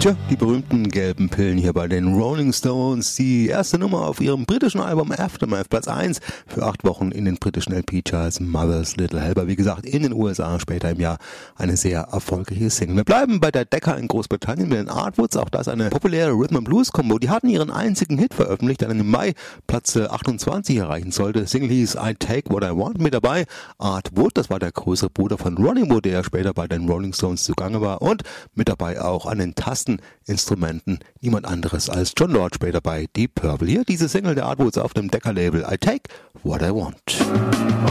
Tja, die berühmten gelben Pillen hier bei den Rolling Stones. Die erste Nummer auf ihrem britischen Album Aftermath, Platz 1 für 8 Wochen in den britischen LP-Charts. Mother's Little Helper, wie gesagt, in den USA später im Jahr eine sehr erfolgreiche Single. Wir bleiben bei der Decca in Großbritannien mit den Artwoods. Auch das eine populäre Rhythm-and-Blues-Kombo. Die hatten ihren einzigen Hit veröffentlicht, der dann im Mai Platz 28 erreichen sollte. Single hieß I Take What I Want. Mit dabei Art Wood, das war der größere Bruder von Ronnie Wood, der später bei den Rolling Stones zugange war. Und mit dabei auch an den Tasteninstrumenten niemand anderes als John Lord, später bei Deep Purple. Hier diese Single der Artwoods auf dem Decca-Label I Take What I Want.